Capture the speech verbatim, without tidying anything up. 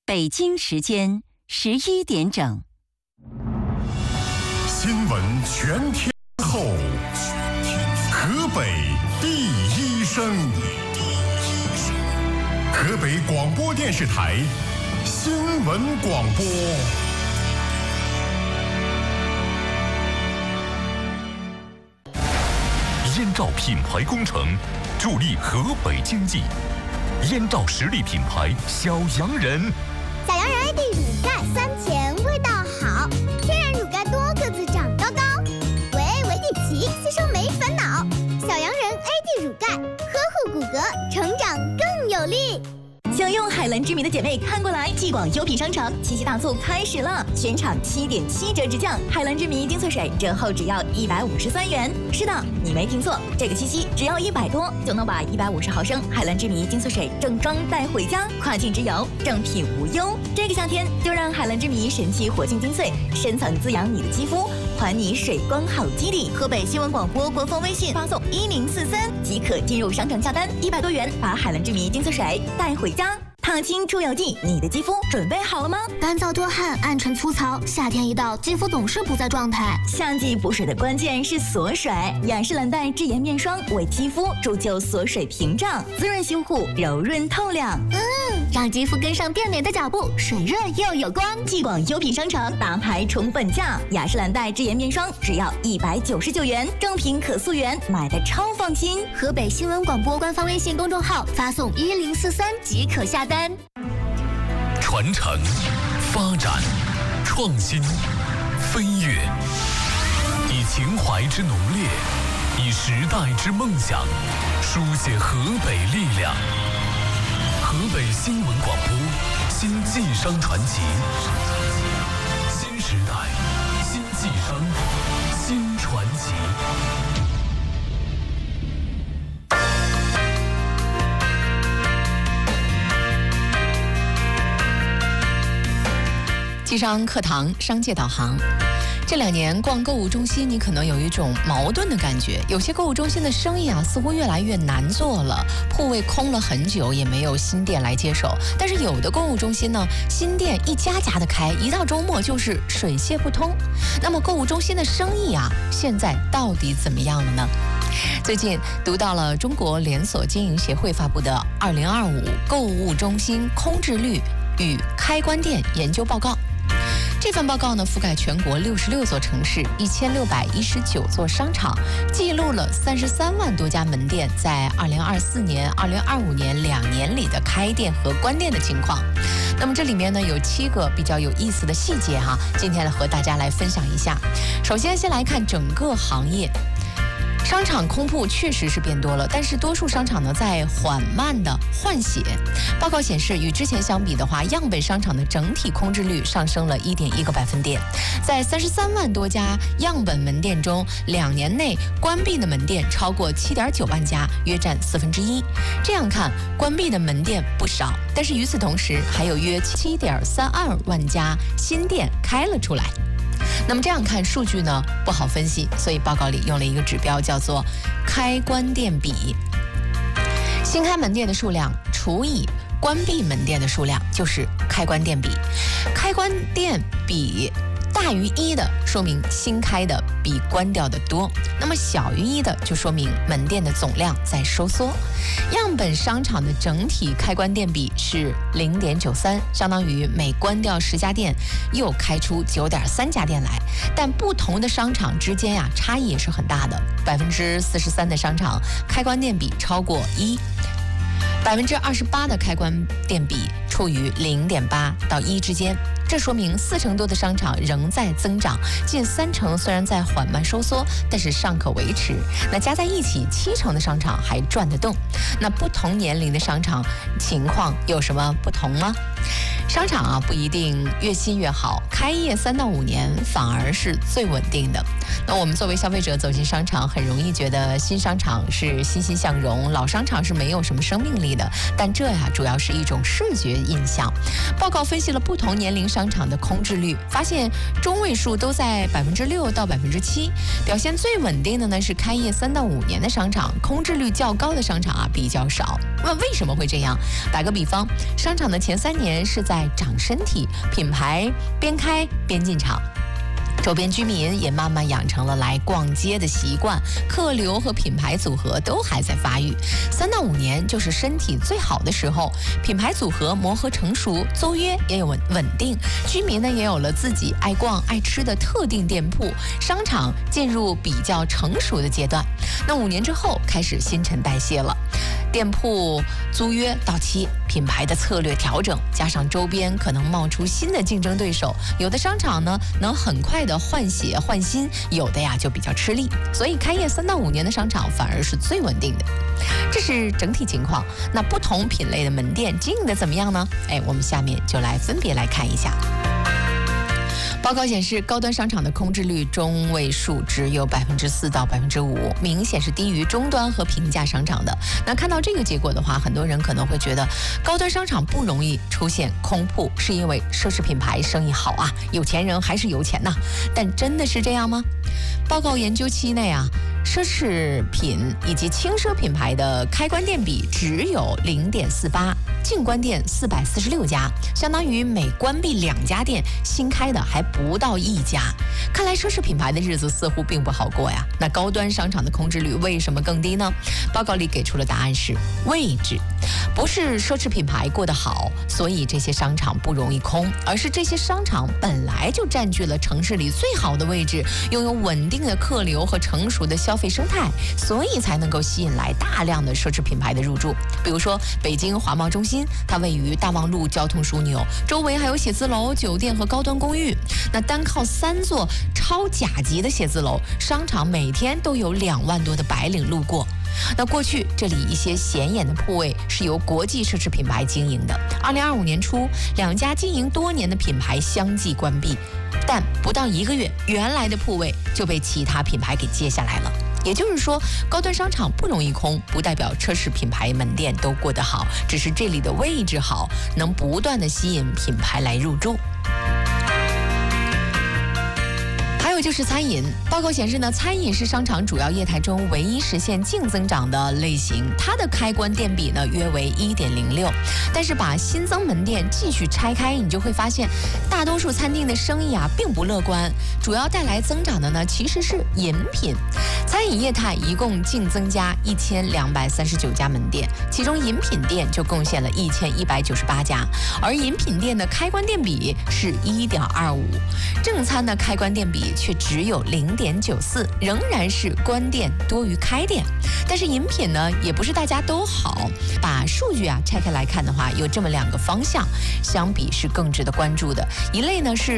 北京时间十一点整。 新闻全天候，河北第一声，河北广播电视台新闻广播。 燕赵品牌工程助力河北经济，燕赵实力品牌小洋人。 小洋人 A D 乳钙酸甜味道好，天然乳钙多个子长高高，维 A 维 D 齐吸收没烦恼。小洋人 A D 乳钙呵护骨骼，成长更有力。 想用海蓝之谜的姐妹看过来，继广优品商城七夕大促开始了，全场七点七折直降，海蓝之谜精粹水折后只要一百五十三元。是的，你没听错，这个七夕只要一百多就能把一百五十毫升海蓝之谜精粹水正装带回家，跨境直邮，正品无忧。这个夏天就让海蓝之谜神奇活性精粹深层滋养你的肌肤，还你水光好基底。河北新闻广播官方微信发送一零四三即可进入商城下单，一百多元把海蓝之谜精粹水带回家。烫青出油剂，你的肌肤准备好了吗？ 干燥多汗、暗沉粗糙，夏天一到，肌肤总是不在状态。 夏季补水的关键是锁水，雅诗兰黛智妍面霜为肌肤铸就锁水屏障，滋润修护，柔润透亮。 嗯，让肌肤跟上变美的脚步，水润又有光。 继广优品商城大牌宠本价，雅诗兰黛智妍面霜只要一百九十九元，正品可溯源，买的超放心。 河北新闻广播官方微信公众号发送一零四三即可下单。 传承、发展、创新、飞跃，以情怀之浓烈，以时代之梦想，书写河北力量。河北新闻广播，新晋商传奇，新时代，新晋商，新传奇。 晋商课堂商界导航。这两年逛购物中心，你可能有一种矛盾的感觉，有些购物中心的生意啊，似乎越来越难做了，铺位空了很久，也没有新店来接手。但是有的购物中心呢，新店一家家的开，一到周末就是水泄不通。那么购物中心的生意啊，现在到底怎么样了呢？最近读到了中国连锁经营协会发布的二零二五购物中心空置率与开关店研究报告。这份报告呢，覆盖全国六十六座城市，一千六百一十九座商场，记录了三十三万多家门店在二零二四年、二零二五年两年里的开店和关店的情况。那么这里面呢，有七个比较有意思的细节哈，今天呢和大家来分享一下。首先，先来看整个行业。商场空铺确实是变多了，但是多数商场呢在缓慢的换血。报告显示，与之前相比的话，样本商场的整体空置率上升了一点一个百分点。在三十三万多家样本门店中，两年内关闭的门店超过七点九万家，约占四分之一。这样看，关闭的门店不少，但是与此同时，还有约七点三二万家新店开了出来。那么这样看数据呢不好分析，所以报告里用了一个指标叫做开关店比，新开门店的数量除以关闭门店的数量就是开关店比。开关店比大于一的说明新开的比关掉的多，那么小于一的就说明门店的总量在收缩。样本商场的整体开关店比是零点九三，相当于每关掉十家店又开出九点三家店来。但不同的商场之间呀、啊，差异也是很大的。百分之四十三的商场开关店比超过一。百分之二十八的开关店比处于零点八到一之间，这说明四成多的商场仍在增长，近三成虽然在缓慢收缩，但是尚可维持。那加在一起，七成的商场还转得动。那不同年龄的商场情况有什么不同吗？商场啊，不一定越新越好，开业三到五年反而是最稳定的。那我们作为消费者走进商场，很容易觉得新商场是欣欣向荣，老商场是没有什么生命力的。但这呀，主要是一种视觉印象。报告分析了不同年龄商场的空置率，发现中位数都在百分之六到百分之七。表现最稳定的呢是开业三到五年的商场，空置率较高的商场啊比较少。 那为什么会这样？打个比方，商场的前三年是在长身体，品牌边开边进场。周边居民也慢慢养成了来逛街的习惯，客流和品牌组合都还在发育。三到五年就是身体最好的时候，品牌组合磨合成熟，租约也有稳稳定，居民呢也有了自己爱逛爱吃的特定店铺，商场进入比较成熟的阶段。那五年之后开始新陈代谢了，店铺租约到期，品牌的策略调整，加上周边可能冒出新的竞争对手，有的商场呢能很快的换血换新，有的呀就比较吃力，所以开业三到五年的商场反而是最稳定的。这是整体情况。那不同品类的门店经营的怎么样呢？哎，我们下面就来分别来看一下。报告显示，高端商场的空置率中位数只有百分之四到百分之五，明显是低于中端和平价商场的。那看到这个结果的话，很多人可能会觉得高端商场不容易出现空铺，是因为奢侈品牌生意好啊，有钱人还是有钱呐。但真的是这样吗？报告研究期内啊，奢侈品以及轻奢品牌的开关店比只有零点四八，净关店四百四十六家，相当于每关闭两家店，新开的还不到一家。看来奢侈品牌的日子似乎并不好过呀。那高端商场的空置率为什么更低呢？报告里给出了答案是位置，不是奢侈品牌过得好，所以这些商场不容易空，而是这些商场本来就占据了城市里最好的位置，拥有稳定的客流和成熟的消费生态，所以才能够吸引来大量的奢侈品牌的入驻。比如说北京华贸中心，它位于大望路交通枢纽，周围还有写字楼、酒店和高端公寓。那单靠三座超甲级的写字楼，商场每天都有两万多的白领路过。那过去这里一些显眼的铺位是由国际奢侈品牌经营的。二零二五年初，两家经营多年的品牌相继关闭，但不到一个月，原来的铺位就被其他品牌给接下来了。也就是说，高端商场不容易空，不代表奢侈品牌门店都过得好，只是这里的位置好，能不断的吸引品牌来入驻。还有就是餐饮，报告显示呢，餐饮是商场主要业态中唯一实现净增长的类型，它的开关店比呢约为 一点零六， 但是把新增门店继续拆开，你就会发现大多数餐厅的生意啊并不乐观，主要带来增长的呢其实是饮品。餐饮业态一共净增加一千两百三十九家门店，其中饮品店就贡献了一千一百九十八家，而饮品店的开关店比是 一点二五， 正餐的开关店比却只有 零点九四， 仍然是关店多于开店。但是饮品呢也不是大家都好，把数据啊拆开来看的话，有这么两个方向，相比是更值得关注的。一类呢是